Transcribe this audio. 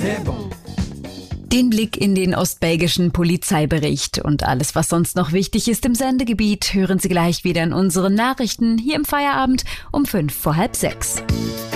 Den Blick in den ostbelgischen Polizeibericht und alles, was sonst noch wichtig ist im Sendegebiet, hören Sie gleich wieder in unseren Nachrichten hier im Feierabend um 5 vor halb 6.